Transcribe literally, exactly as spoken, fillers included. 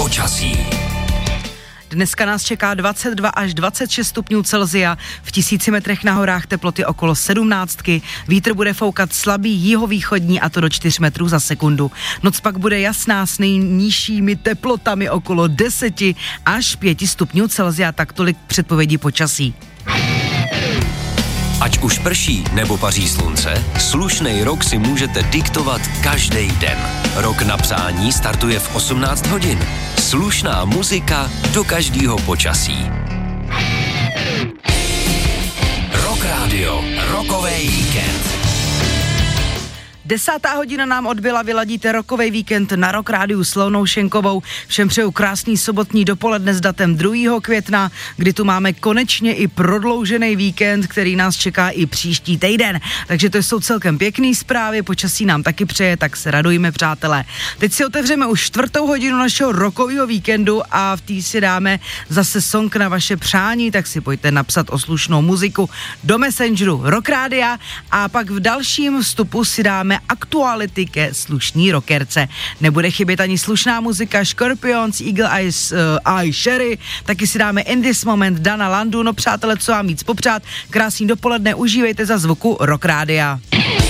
počasí. Dneska nás čeká dvacet dva až dvacet šest stupňů Celsia, v tisíci metrech na horách teploty okolo sedmnáctky, vítr bude foukat slabý jihovýchodní a to do čtyř metrů za sekundu. Noc pak bude jasná s nejnižšími teplotami okolo deset až pět stupňů Celsia, tak tolik předpovědí počasí. Ať už prší nebo paří slunce, slušnej rok si můžete diktovat každý den. Rok na přání startuje v osmnáct hodin. Slušná muzika do každého počasí. Rock Radio, rokovej víkend. Desátá hodina nám odbyla, vyladíte rokovej víkend na Rock Rádiu s Leonou Šenkovou. Všem přeju krásný sobotní dopoledne s datem druhého května, kdy tu máme konečně i prodloužený víkend, který nás čeká i příští týden. Takže to jsou celkem pěkný zprávy, počasí nám taky přeje, tak se radujme, přátelé. Teď si otevřeme už čtvrtou hodinu našeho rokového víkendu a v té si dáme zase song na vaše přání, tak si pojďte napsat o slušnou muziku do Messengeru Rock Rádia a pak v dalším vstupu si dáme aktuality ke slušný rockerce. Nebude chybět ani slušná muzika Scorpions, Eagle Eyes, uh, Eye Sherry, taky si dáme In This Moment Dana Landu. No přátelé, co vám víc popřát, krásný dopoledne, užívejte za zvuku Rock Rádia.